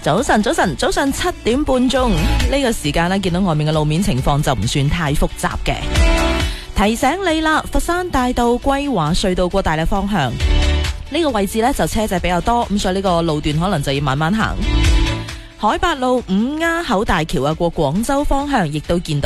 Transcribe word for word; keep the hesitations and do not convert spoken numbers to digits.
早晨，早晨，早上七點半鐘呢個時間呢，見到外面嘅路面情況就唔算太複雜嘅。提醒你啦，佛山大道歸華隧道過大理方向呢個位置呢，就車仔比較多，咁所以呢個路段可能就要慢慢行。海八路五丫口大橋啊，過廣州方向亦都見到。